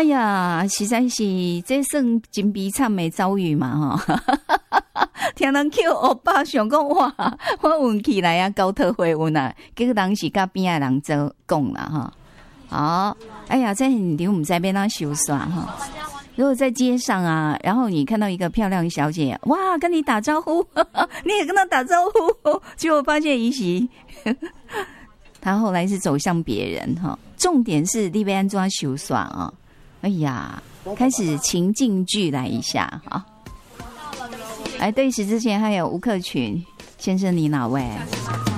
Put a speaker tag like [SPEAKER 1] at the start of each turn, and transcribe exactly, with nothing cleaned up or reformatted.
[SPEAKER 1] 哎呀，实在是这算真悲惨的遭遇嘛吼！听人叫欧巴，想讲哇，我运气来啊，高特会运啊，结果当时甲边的人做讲啦哈。好，哎呀，在你我们在边那修耍哈。如果在街上啊，然后你看到一个漂亮的小姐，哇，跟你打招呼，你也跟她打招呼，结果发现一席，他后来是走向别人哈。重点是你要安怎修耍啊？哎呀，开始情境剧来一下哈。哎，对此之前还有吴克群先生，你哪位？